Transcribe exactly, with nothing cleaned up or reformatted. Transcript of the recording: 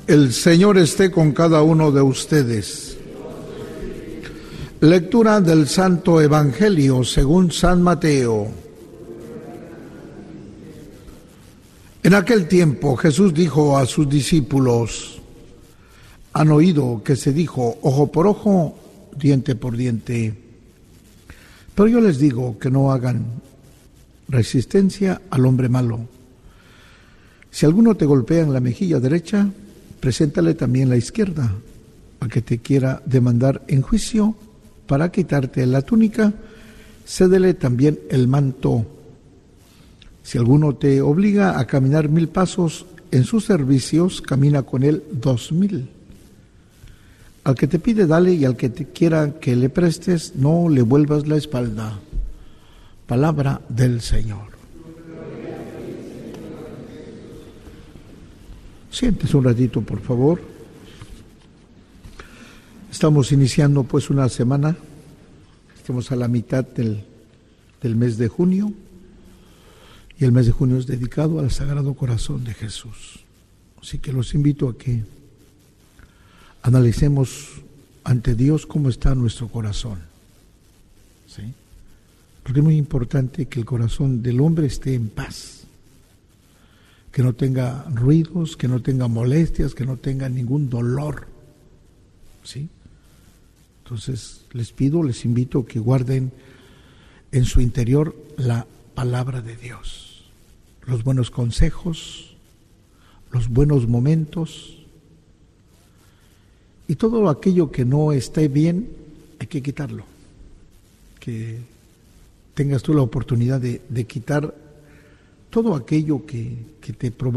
El Señor esté con cada uno de ustedes. Lectura del Santo Evangelio según San Mateo. En aquel tiempo Jesús dijo a sus discípulos: han oído que se dijo ojo por ojo, diente por diente. Pero yo les digo que no hagan resistencia al hombre malo. Si alguno te golpea en la mejilla derecha, preséntale también la izquierda. Al que te quiera demandar en juicio para quitarte la túnica, cédele también el manto. Si alguno te obliga a caminar mil pasos en sus servicios, camina con él dos mil. Al que te pide, dale, y al que te quiera que le prestes, no le vuelvas la espalda. Palabra del Señor. Siéntese un ratito, por favor. Estamos iniciando pues una semana. Estamos a la mitad del, del mes de junio. Y el mes de junio es dedicado al Sagrado Corazón de Jesús. Así que los invito a que analicemos ante Dios cómo está nuestro corazón. ¿Sí? Porque es muy importante que el corazón del hombre esté en paz. Que no tenga ruidos, que no tenga molestias, que no tenga ningún dolor. ¿Sí? Entonces les pido, les invito a que guarden en su interior la palabra de Dios, los buenos consejos, los buenos momentos, y todo aquello que no esté bien hay que quitarlo. Que tengas tú la oportunidad de, de quitar todo aquello que, que te provoca